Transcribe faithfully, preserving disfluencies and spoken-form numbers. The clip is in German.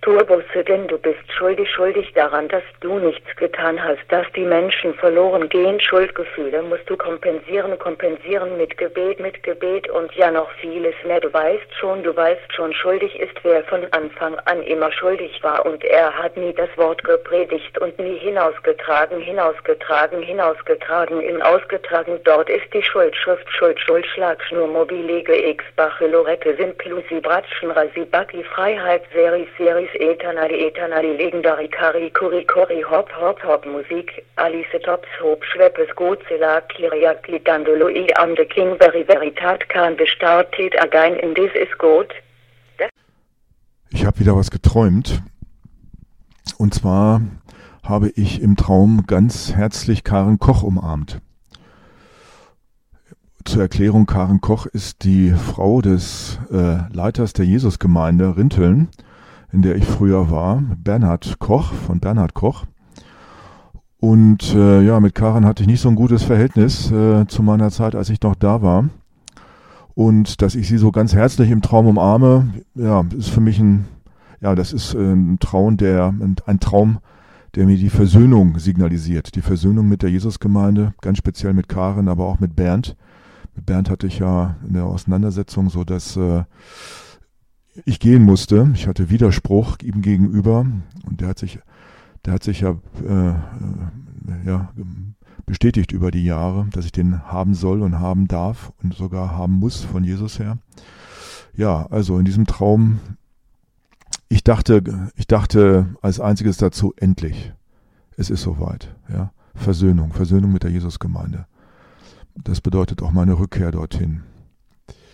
tue Buße, denn du bist schuldig, schuldig daran, dass du nichts getan hast, dass die Menschen verloren gehen. Schuldgefühle musst du kompensieren, kompensieren mit Gebet, mit Gebet und ja noch vieles mehr. Du weißt schon, du weißt schon, schuldig ist, wer von Anfang an immer schuldig war und er hat nie das Wort gepredigt und nie hinausgetragen, hinausgetragen, hinausgetragen, im Ausgetragen. Dort ist die Schuld, Schrift, Schuld, Schuld, Schlagschnur, Mobilege, X, Bache, Lorette, Simplusi, Bratschen, Rasibaki, Freiheit, Seris, Seris, Eternali, Eternali, Legendari, Kari, Kuri, Kori, Hop, Hop, Hop, Musik, Alice, Tops, Hob, Schweppes, Godzilla, Kiriak, Lidandolo, I, am the King, Very, Veritat, Kan, Bestartet, Again, in this is good. Ich habe wieder was geträumt. Und zwar habe ich im Traum ganz herzlich Karen Koch umarmt. Zur Erklärung, Karen Koch ist die Frau des äh, Leiters der Jesusgemeinde Rinteln, in der ich früher war, Bernhard Koch, von Bernhard Koch. Und äh, ja, mit Karen hatte ich nicht so ein gutes Verhältnis äh, zu meiner Zeit, als ich noch da war. Und dass ich sie so ganz herzlich im Traum umarme, ja, ist für mich ein, ja, das ist äh, ein Traum, der, ein Traum, der mir die Versöhnung signalisiert. Die Versöhnung mit der Jesusgemeinde, ganz speziell mit Karen, aber auch mit Bernd. Mit Bernd hatte ich ja eine Auseinandersetzung, so dass äh, ich gehen musste. Ich hatte Widerspruch ihm gegenüber und der hat sich, der hat sich ja, äh, ja bestätigt über die Jahre, dass ich den haben soll und haben darf und sogar haben muss von Jesus her. Ja, also in diesem Traum, ich dachte, ich dachte als einziges dazu, endlich, es ist soweit. Ja, Versöhnung, Versöhnung mit der Jesusgemeinde. Das bedeutet auch meine Rückkehr dorthin.